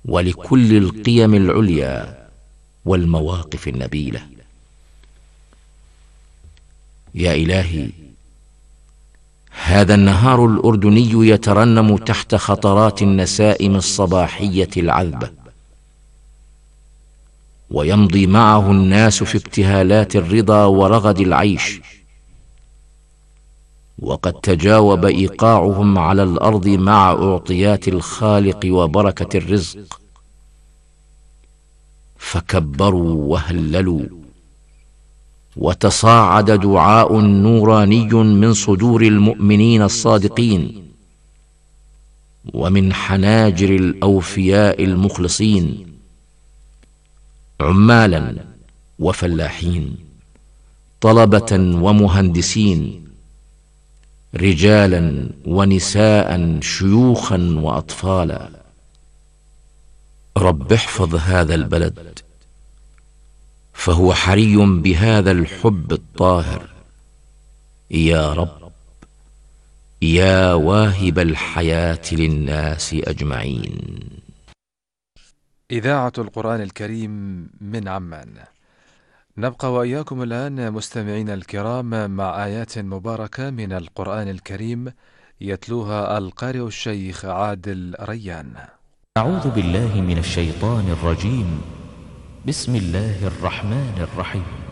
ولكل القيم العليا والمواقف النبيلة. يا إلهي، هذا النهار الأردني يترنم تحت خطرات النسائم الصباحية العذبة، ويمضي معه الناس في ابتهالات الرضا ورغد العيش، وقد تجاوب إيقاعهم على الأرض مع أعطيات الخالق وبركة الرزق، فكبروا وهللوا، وتصاعد دعاء نوراني من صدور المؤمنين الصادقين ومن حناجر الأوفياء المخلصين، عمالا وفلاحين، طلبة ومهندسين، رجالا ونساء، شيوخا وأطفالا. رب احفظ هذا البلد، فهو حري بهذا الحب الطاهر، يا رب، يا واهب الحياة للناس أجمعين. إذاعة القرآن الكريم من عمان. نبقى وإياكم الآن مستمعين الكرام مع آيات مباركة من القرآن الكريم يتلوها القارئ الشيخ عادل ريان. أعوذ بالله من الشيطان الرجيم. بسم الله الرحمن الرحيم.